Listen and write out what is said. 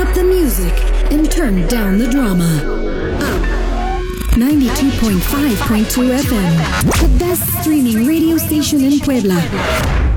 up the music and turn down the drama. Up 92.5.2 FM, the best streaming radio station in Puebla.